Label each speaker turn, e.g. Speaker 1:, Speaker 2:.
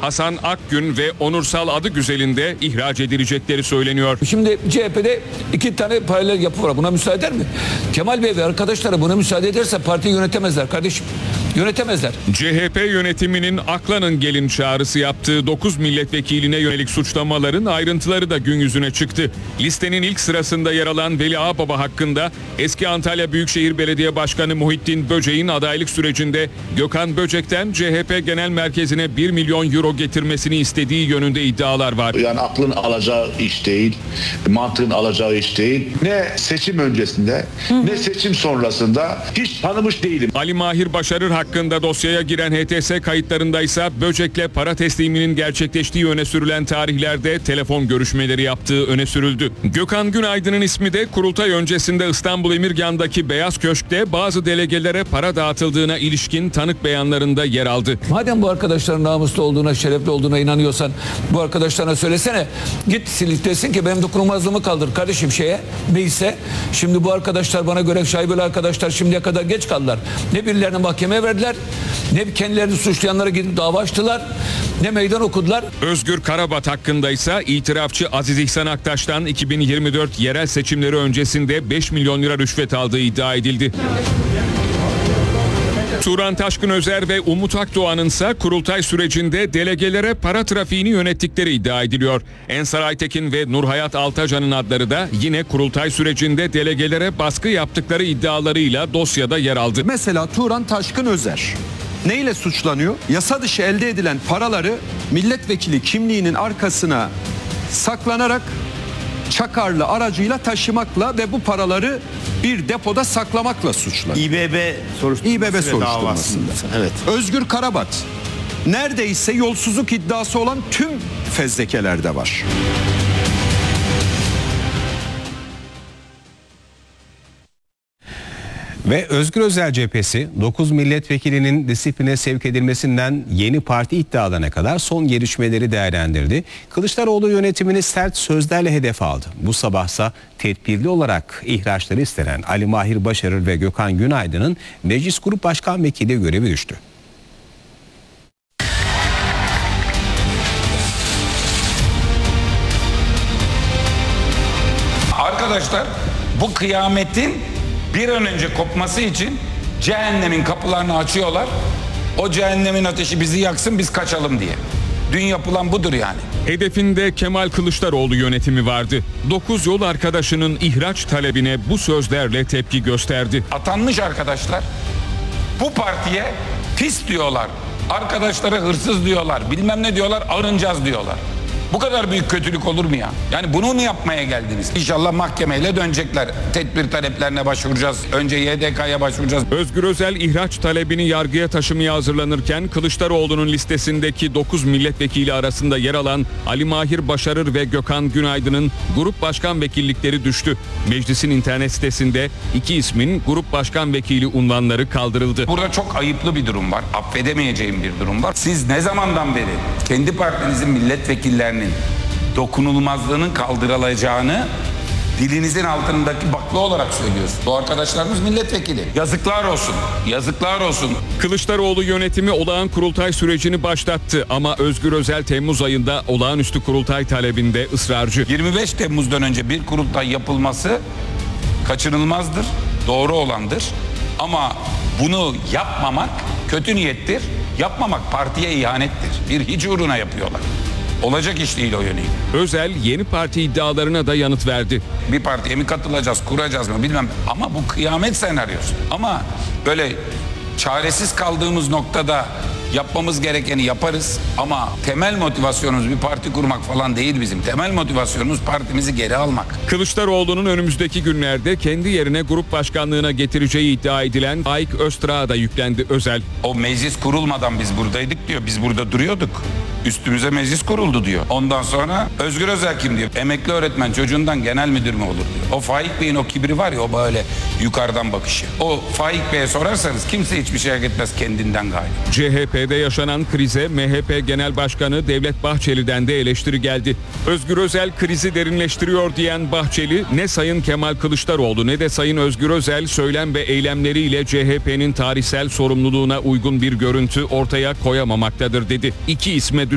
Speaker 1: Hasan Akgün ve Onursal Adıgüzel'in de ihraç edilecekleri söyleniyor.
Speaker 2: Şimdi CHP'de 2 tane paralel yapı var. Buna müsaade eder mi? Kemal Bey ve arkadaşları buna müsaade ederse partiyi yönetemezler kardeşim. Yönetemezler.
Speaker 1: CHP yönetiminin Aklan'ın gelin çağrısı yaptığı 9 milletvekiline yönelik suçlamaların ayrıntıları da gün yüzüne çıktı. Listenin ilk sırasında yer alan Veli Ağbaba hakkında eski Antalya Büyükşehir Belediye Başkanı Muhittin Böcek'in adaylık sürecinde Gökhan Böcek'ten CHP Genel Merkezi'ne 1 milyon euro getirmesini istediği yönünde iddialar var.
Speaker 3: Yani aklın alacağı iş değil, mantığın alacağı iş değil. Ne seçim öncesinde ne seçim sonrasında hiç tanımış değilim.
Speaker 1: Ali Mahir Başarır hakkında dosyaya giren HTS kayıtlarında ise Böcek'le para tesliminin gerçekleştiği öne sürülen tarihlerde telefon görüşmeleri yaptığı öne sürüldü. Gökhan Günaydın'ın ismi de kurultay öncesinde İstanbul Emirgan'daki Beyaz Köşk'te bazı delegelere para dağıtıldığına ilişkin tanık beyanlarında yer aldı.
Speaker 2: Madem bu arkadaşların namuslu olduğuna, şerefli olduğuna inanıyorsan bu arkadaşlarına söylesene. Git desin ki benim dokunulmazlığımı kaldır kardeşim neyse. Şimdi bu arkadaşlar bana göre şaibeli arkadaşlar şimdiye kadar geç kaldılar. Ne birilerini mahkemeye verdiler, ne kendilerini suçlayanlara gidip dava açtılar, ne meydan okudular.
Speaker 1: Özgür Karabat hakkında ise itirafçı Aziz İhsan Aktaş'tan 2024 yerel seçimleri öncesinde 5 milyon lira rüşvet aldığı iddia edildi. Turan Taşkın Özer ve Umut Akdoğan'ın ise kurultay sürecinde delegelere para trafiğini yönettikleri iddia ediliyor. Ensar Aytekin ve Nurhayat Altacan'ın adları da yine kurultay sürecinde delegelere baskı yaptıkları iddialarıyla dosyada yer aldı.
Speaker 4: Mesela Turan Taşkın Özer neyle suçlanıyor? Yasa dışı elde edilen paraları milletvekili kimliğinin arkasına saklanarak çakarlı aracıyla taşımakla ve bu paraları bir depoda saklamakla suçlanıyor. İBB soruşturmasında.
Speaker 5: Evet.
Speaker 4: Özgür Karabat neredeyse yolsuzluk iddiası olan tüm fezlekelerde var.
Speaker 6: Ve Özgür Özel cephesi 9 milletvekilinin disipline sevk edilmesinden yeni parti iddialarına kadar son gelişmeleri değerlendirdi. Kılıçdaroğlu yönetimini sert sözlerle hedef aldı. Bu sabahsa tedbirli olarak ihraçları istenen Ali Mahir Başarır ve Gökhan Günaydın'ın Meclis Grup Başkan Vekili görevi düştü.
Speaker 7: Arkadaşlar bu kıyametin bir an önce kopması için cehennemin kapılarını açıyorlar. O cehennemin ateşi bizi yaksın, biz kaçalım diye. Dün yapılan budur yani.
Speaker 1: Hedefinde Kemal Kılıçdaroğlu yönetimi vardı. 9 yol arkadaşının ihraç talebine bu sözlerle tepki gösterdi.
Speaker 7: Atanmış arkadaşlar bu partiye pis diyorlar. Arkadaşlara hırsız diyorlar. Bilmem ne diyorlar, arınacağız diyorlar. Bu kadar büyük kötülük olur mu ya? Yani bunu mu yapmaya geldiniz? İnşallah mahkemeyle dönecekler. Tedbir taleplerine başvuracağız. Önce YDK'ya başvuracağız.
Speaker 1: Özgür Özel ihraç talebini yargıya taşımaya hazırlanırken Kılıçdaroğlu'nun listesindeki 9 milletvekili arasında yer alan Ali Mahir Başarır ve Gökhan Günaydın'ın grup başkan vekillikleri düştü. Meclisin internet sitesinde iki ismin grup başkan vekili unvanları kaldırıldı.
Speaker 7: Burada çok ayıplı bir durum var. Affedemeyeceğim bir durum var. Siz ne zamandan beri kendi partinizin milletvekillerinin dokunulmazlığının kaldırılacağını dilinizin altındaki bakla olarak söylüyorsunuz. Bu arkadaşlarımız milletvekili. Yazıklar olsun. Yazıklar olsun.
Speaker 1: Kılıçdaroğlu yönetimi olağan kurultay sürecini başlattı ama Özgür Özel Temmuz ayında olağanüstü kurultay talebinde ısrarcı.
Speaker 7: 25 Temmuz'dan önce bir kurultay yapılması kaçınılmazdır, doğru olandır. Ama bunu yapmamak kötü niyettir. Yapmamak partiye ihanettir. Bir hiç uğruna yapıyorlar. Olacak iş değil o yönüyle.
Speaker 1: Özel yeni parti iddialarına da yanıt verdi.
Speaker 7: Bir partiye mi katılacağız, kuracağız mı bilmem. Ama bu kıyamet senaryosu. Ama böyle çaresiz kaldığımız noktada yapmamız gerekeni yaparız. Ama temel motivasyonumuz bir parti kurmak falan değil bizim. Temel motivasyonumuz partimizi geri almak.
Speaker 1: Kılıçdaroğlu'nun önümüzdeki günlerde kendi yerine grup başkanlığına getireceği iddia edilen Faik Öztrak'a da yüklendi Özel.
Speaker 7: O meclis kurulmadan biz buradaydık diyor. Biz burada duruyorduk. Üstümüze meclis kuruldu diyor. Ondan sonra Özgür Özel kim diyor. Emekli öğretmen çocuğundan genel müdür mü olur diyor. O Faik Bey'in o kibri var ya, o böyle yukarıdan bakışı. O Faik Bey'e sorarsanız kimse hiçbir şey hak etmez kendinden gayrı.
Speaker 1: CHP'de yaşanan krize MHP Genel Başkanı Devlet Bahçeli'den de eleştiri geldi. Özgür Özel krizi derinleştiriyor diyen Bahçeli, ne Sayın Kemal Kılıçdaroğlu ne de Sayın Özgür Özel söylem ve eylemleriyle CHP'nin tarihsel sorumluluğuna uygun bir görüntü ortaya koyamamaktadır dedi. İki isme